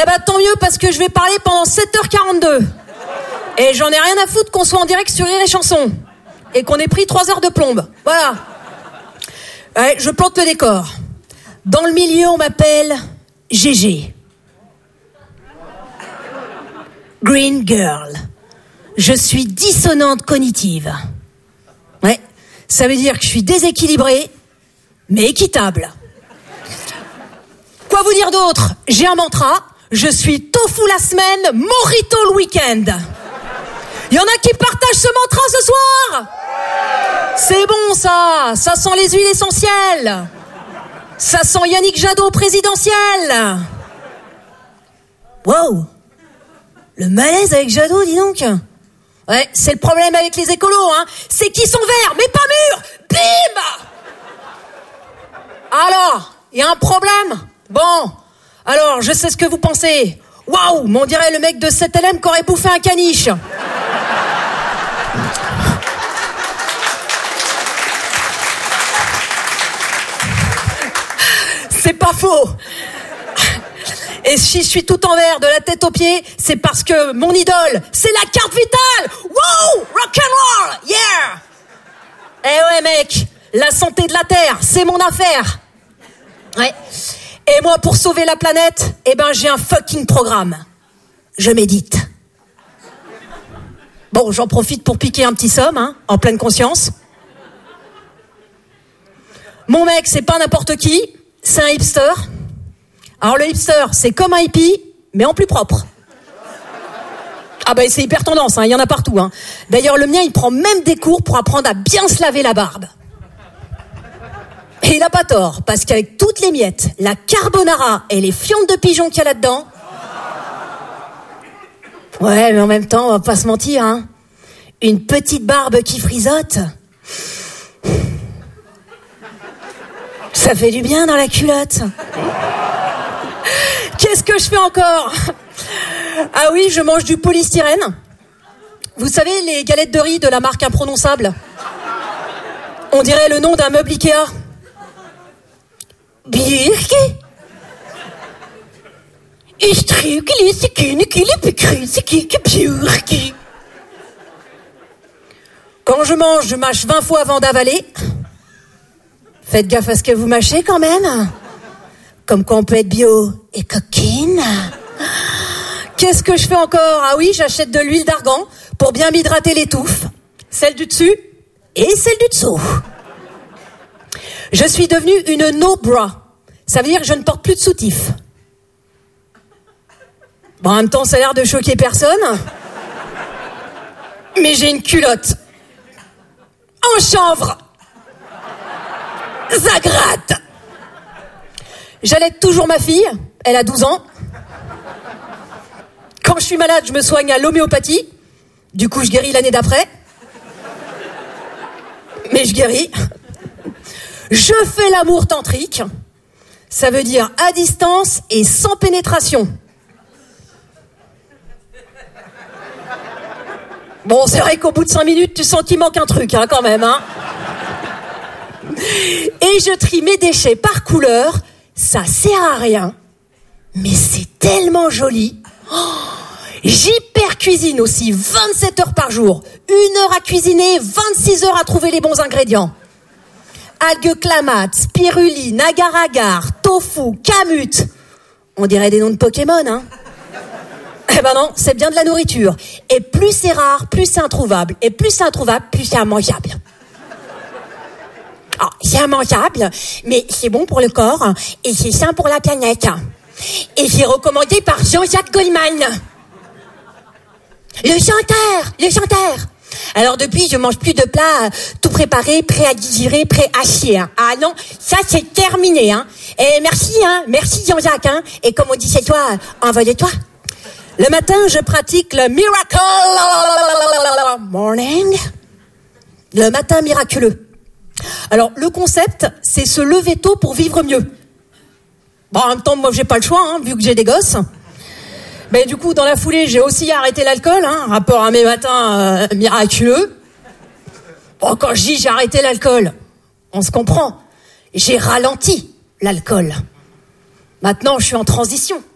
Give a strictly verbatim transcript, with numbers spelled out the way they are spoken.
Eh ben tant mieux parce que je vais parler pendant sept heures quarante-deux. Et j'en ai rien à foutre qu'on soit en direct sur Rire et Chanson. Et qu'on ait pris trois heures de plombe. Voilà. Ouais, je plante le décor. Dans le milieu, on m'appelle G G. Green Girl. Je suis dissonante cognitive. Ouais, ça veut dire que je suis déséquilibrée, mais équitable. Quoi vous dire d'autre ? J'ai un mantra. Je suis tofu la semaine, mojito le week-end. Il y en a qui partagent ce mantra ce soir ? C'est bon ça, ça sent les huiles essentielles. Ça sent Yannick Jadot présidentiel. Wow, le malaise avec Jadot, dis donc. Ouais, c'est le problème avec les écolos, hein. C'est qu'ils sont verts, mais pas mûrs. Bim ! Alors, il y a un problème ? Bon, alors, je sais ce que vous pensez. Waouh, on dirait le mec de sept L M qui aurait bouffé un caniche. C'est pas faux. Et si je suis tout en vert de la tête aux pieds, c'est parce que mon idole, c'est la carte vitale. Wow, rock'n'roll, yeah. Eh ouais mec, la santé de la Terre, c'est mon affaire. Ouais. Et moi, pour sauver la planète, eh ben j'ai un fucking programme. Je médite. Bon, j'en profite pour piquer un petit somme, hein, en pleine conscience. Mon mec, c'est pas n'importe qui, c'est un hipster. Alors le hipster, c'est comme un hippie, mais en plus propre. Ah ben c'est hyper tendance, hein, il y en a partout. Hein. D'ailleurs, le mien, il prend même des cours pour apprendre à bien se laver la barbe. Et il a pas tort, parce qu'avec toutes les miettes, la carbonara et les fientes de pigeon qu'il y a là-dedans... Ouais, mais en même temps, on va pas se mentir, hein. Une petite barbe qui frisote... Ça fait du bien dans la culotte. Qu'est-ce que je fais encore ? Ah oui, je mange du polystyrène. Vous savez, les galettes de riz de la marque imprononçable ? On dirait le nom d'un meuble Ikea. Birki. Ich trüge lise kühne kille begrüße kike Birki. Quand je mange, je mâche vingt fois avant d'avaler. Faites gaffe à ce que vous mâchez quand même. Comme quoi on peut être bio et coquine. Qu'est-ce que je fais encore ? Ah oui, j'achète de l'huile d'argan pour bien m'hydrater les touffes. Celle du dessus et celle du dessous. Je suis devenue une no-bra. Ça veut dire que je ne porte plus de soutif. Bon, en même temps, ça a l'air de choquer personne. Mais j'ai une culotte. En chanvre. Ça gratte. J'allaite toujours ma fille. Elle a douze ans. Quand je suis malade, je me soigne à l'homéopathie. Du coup, je guéris l'année d'après. Mais je guéris. Je fais l'amour tantrique. Ça veut dire à distance et sans pénétration. Bon, c'est vrai qu'au bout de cinq minutes, tu sens qu'il manque un truc, hein, quand même, hein. Et je trie mes déchets par couleur. Ça sert à rien, mais c'est tellement joli. Oh, j'hyper cuisine aussi, vingt-sept heures par jour. Une heure à cuisiner, vingt-six heures à trouver les bons ingrédients. Algues clamates, spiruline, agar-agar, tofu, kamut. On dirait des noms de Pokémon, hein. Eh ben non, c'est bien de la nourriture. Et plus c'est rare, plus c'est introuvable. Et plus c'est introuvable, plus c'est immangeable. Oh, c'est immangeable, mais c'est bon pour le corps et c'est sain pour la planète. Et c'est recommandé par Jean-Jacques Goldman. Le chanteur, le chanteur. Alors depuis, je mange plus de plats tout préparés, prêts à digérer, prêts à chier. Hein. Ah non, ça c'est terminé. Hein. Et merci, hein, merci Jean-Jacques. Hein. Et comme on dit chez toi, envoie-toi. Le matin, je pratique le Miracle Morning. Le matin miraculeux. Alors, le concept, c'est se lever tôt pour vivre mieux. Bon, en même temps, moi, j'ai pas le choix, hein, vu que j'ai des gosses. Mais du coup, dans la foulée, j'ai aussi arrêté l'alcool, hein, rapport à mes matins euh, miraculeux. Bon, quand je dis j'ai arrêté l'alcool, on se comprend. J'ai ralenti l'alcool. Maintenant, je suis en transition.